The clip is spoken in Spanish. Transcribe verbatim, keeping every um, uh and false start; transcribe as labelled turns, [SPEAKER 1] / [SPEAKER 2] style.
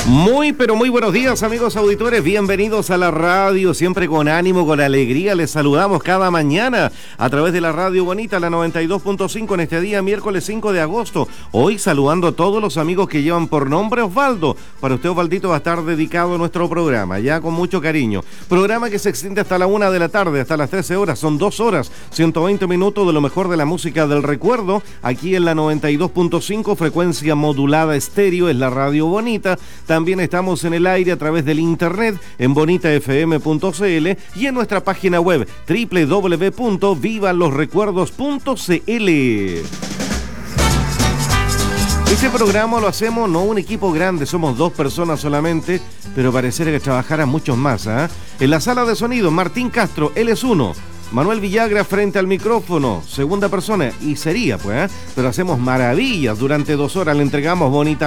[SPEAKER 1] Muy, pero muy buenos días, amigos auditores. Bienvenidos a la radio, siempre con ánimo, con alegría. Les saludamos cada mañana a través de la radio bonita, la noventa y dos punto cinco, en este día, miércoles cinco de agosto. Hoy saludando a todos los amigos que llevan por nombre Osvaldo. Para usted, Osvaldito, va a estar dedicado a nuestro programa, ya con mucho cariño. Programa que se extiende hasta la una de la tarde, hasta las trece horas. Son dos horas, ciento veinte minutos de lo mejor de la música del recuerdo. Aquí en la noventa y dos punto cinco, frecuencia modulada estéreo, es la radio bonita. También estamos en el aire a través del internet en bonita f m punto c l y en nuestra página web doble u doble u doble u punto viva los recuerdos punto c l. Este programa lo hacemos no un equipo grande, somos dos personas solamente, pero pareciera que trabajaran muchos más, ¿eh? En la sala de sonido, Martín Castro, él es uno. Manuel Villagra frente al micrófono, segunda persona, y sería pues, ¿eh? Pero hacemos maravillas durante dos horas, le entregamos bonita